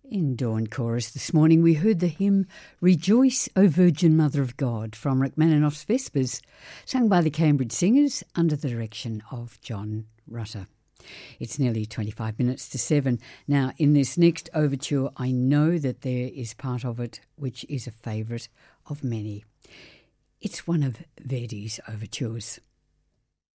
In Dawn Chorus this morning we heard the hymn Rejoice, O Virgin Mother of God from Rachmaninoff's Vespers, sung by the Cambridge Singers under the direction of John Rutter. It's nearly 25 minutes to 7. Now, in this next overture, I know that there is part of it which is a favourite of many. It's one of Verdi's overtures.